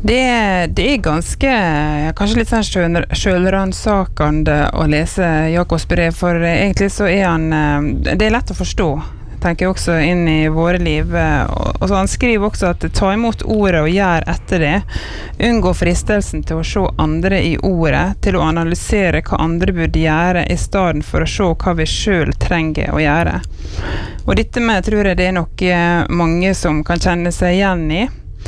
Det er ganske, kanskje litt sånn selvransakende å lese Jakobs brev, for egentlig så er det er lett å forstå, tenker jeg også, inn i våre liv. Og så han skriver også at ta imot ordet og gjør etter det. Unngå fristelsen til å se andre i ordet, til å analysere hva andre burde gjøre, i stedet for å se hva vi selv trenger å gjøre. Og dette med, tror jeg det er nok mange som kan kjenne seg igjen i.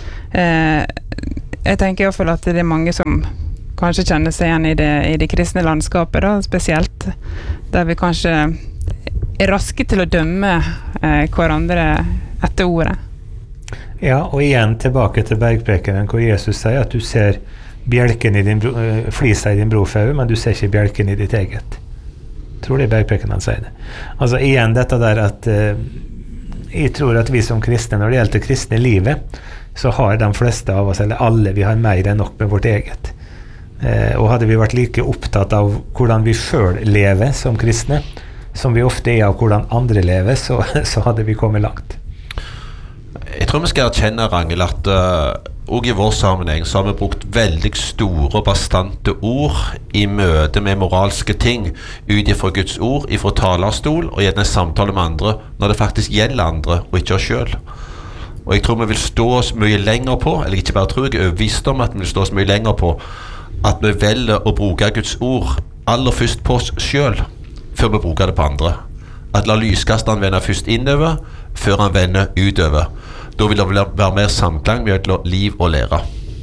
Jeg tenker i hvert fall at det er mange som kanskje kjenner seg igjen i det kristne landskapet, da, spesielt, der vi kanskje er raske til å dømme hverandre etter ordet. Ja, og igjen tilbake til bergprekenen, hvor Jesus sier at du ser bjelken i flisa i din brorfau, men du ser ikke bjelken i ditt eget. Jeg tror det er bergprekenen han sier det. Altså igjen dette der at jeg tror at vi som kristne, når det gjelder det kristne livet, så har de fleste av oss, eller alle, vi har mer enn nok med vårt eget. Og hadde vi vært like opptatt av hvordan vi selv lever som kristne, som vi ofte er av hvordan andre lever, så hadde vi kommet langt. Jeg tror vi skal erkjenne, Rangel, at også i vår sammenheng så har vi brukt veldig store og bastante ord i møte med moralske ting ut ifra Guds ord, ifra talerstol og gjerne samtale med andre, når det faktisk gjelder andre og ikke oss selv. Og jeg tror vi vil stå oss mye lenger på, eller ikke bare tror jeg er overbevist om at vi vil stå oss mye lenger på, at vi velger å bruke Guds ord aller først på oss selv, før vi bruker det på andre. At la lyskasteren vende først innover, før han vender utover. Da vil det være mer samklang med liv og lære.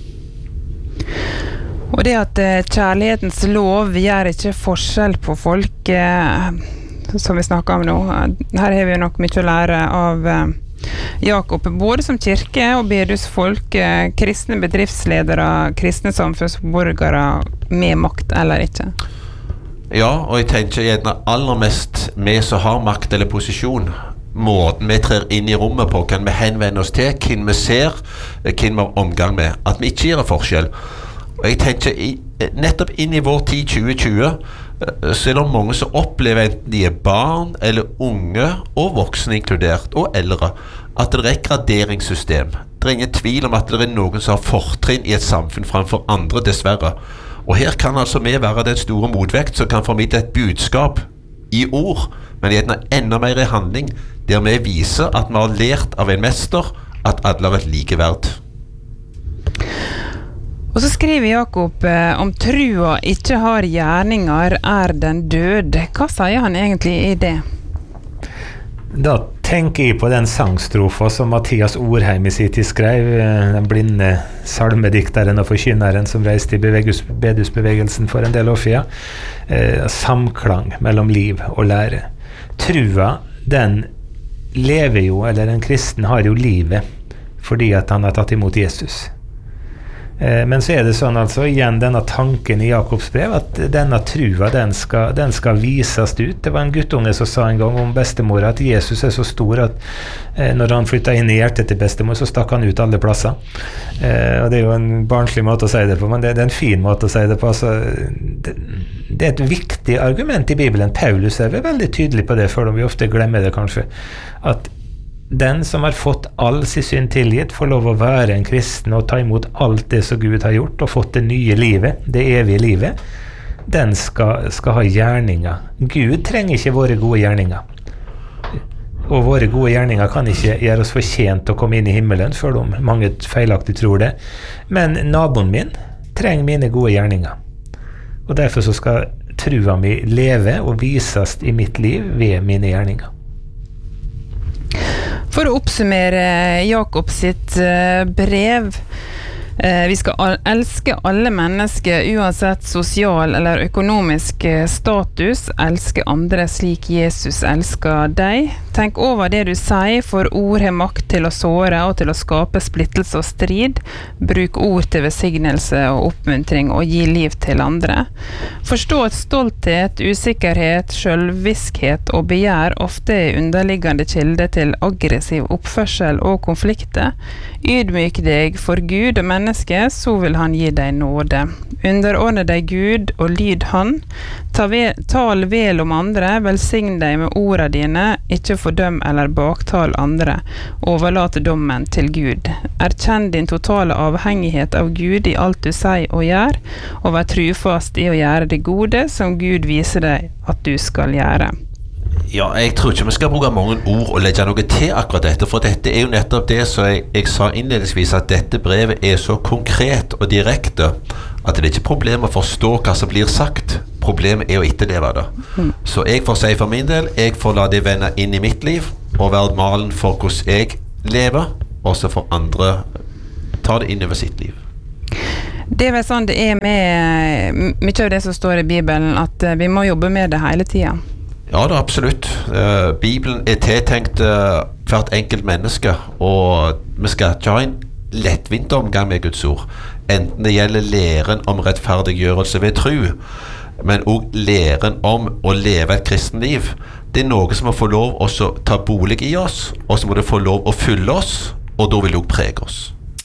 Og det at kjærlighetens lov gjør ikke forskjell på folk, som vi snakker om nå. Her har vi nok mye å lære av Jakob, både som kirke og bedehusfolk, kristne bedriftsledere, kristne samfunnsborgere med makt eller ikke. Ja, og jeg tenker gjerne aller mest vi som har makt eller posisjon, måten vi trer inn i rommet på, kan vi henvende oss til, hvem vi ser, hvem vi har omgang med, at vi ikke gjør forskjell. Og jeg tenker nettopp inn i vår tid 2020, så er det mange som opplever enten de er barn eller unge og voksne inkludert og eldre, at det er et graderingssystem. Det er ingen tvil om at det er noen som har fortrinn i et samfunn framfor andre, dessverre. Og her kan altså vi være den store motvekt som kan formidle et budskap i ord, men gjerne enda mer i handling, der vi viser at vi har lært av en mester at alle har et likeverd. Og så skriver Jakob om trua ikke har gjerninger den død. Hva sier han egentlig i det? Da tenker jeg på den sangstrofa som Mathias Orheim i sin tid skrev, den blinde salmedikteren og forkynneren som reiste i bedehusbevegelsen for en del år siden. Samklang mellom liv og lære. Trua, den lever jo, eller en kristen har jo livet fordi at han har tatt imot Jesus. Men så er det sånn altså, igjen denne tanken i Jakobs brev, at denne trua, den skal vises ut. Det var en guttunge som sa en gang om bestemor at Jesus er så stor at når han flyttet inn i hjertet til bestemor, så stakk han ut alle plasser. Og det er jo en barnslig måte å si det på, men det er en fin måte å si det på. Altså, det er et viktig argument i Bibelen. Paulus er veldig tydelig på det, for vi ofte glemmer det kanskje, at den som har fått all sin synd tilgitt, får lov å være en kristen og ta imot alt det som Gud har gjort, og fått det nye livet, det evige livet, den skal ha gjerninger. Gud trenger ikke våre gode gjerninger. Og våre gode gjerninger kan ikke gjøre oss fortjent til å komme inn i himmelen, før de mange feilaktig tror det. Men naboen min trenger mine gode gjerninger. Og derfor så skal trua mi leve og vises i mitt liv ved mine gjerninger. For å oppsummere Jakob sitt brev, vi skal elske alle mennesker uansett sosial eller økonomisk status, elske andre slik Jesus elsker deg. Tenk over det du sier, for ord har makt til å såre og til å skape splittelse og strid. Bruk ord til velsignelse og oppmuntring og gi liv til andre. Forstå at stolthet, usikkerhet, selvviskhet og begjær ofte er underliggende kilde til aggressiv oppførsel og konflikter. Ydmyk deg for Gud og mennesker menneske, så vil han gi deg nåde. Underordne deg Gud og lyd han. Tal vel om andre, velsign deg med ordene dine, ikke fordøm eller baktal andre. Overlat dommen til Gud. Erkjenn din totale avhengighet av Gud i alt du sier og gjør, og vær trufast i å gjøre det gode som Gud viser deg at du skal gjøre. Ja, jeg tror ikke vi skal bruke mange ord og legge noe til akkurat dette, for dette er jo nettopp det som jeg sa innledningsvis, at dette brevet er så konkret og direkte at det er ikke problem å forstå hva som blir sagt. Problemet er å etterleve det. Så jeg får si for min del, jeg får la det vende inn i mitt liv og være malen for hvordan jeg lever, og så får andre ta det inn over sitt liv. Det er vel sånn det er med mye av det som står i Bibelen, at vi må jobbe med det hele tiden. Ja, det er absolutt. Bibelen er tiltenkt hvert enkelt menneske, og vi skal ikke ha en lettvint omgang med Guds ord. Enten det gjelder læren om rettferdiggjørelse ved tro, men også læren om å leve et kristen liv. Det er noe som må få lov å ta bolig i oss, og så må det få lov å fylle oss, og da vil det også prege oss.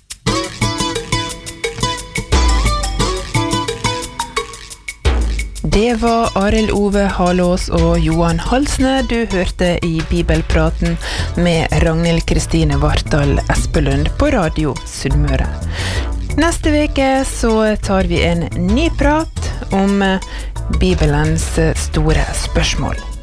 Det var Arild Ove Halås og Johan Halsne du hørte i Bibelpraten med Ragnhild Kristine Vartdal Espelund på Radio Sunnmøre. Neste veke så tar vi en ny prat om Bibelens store spørsmål.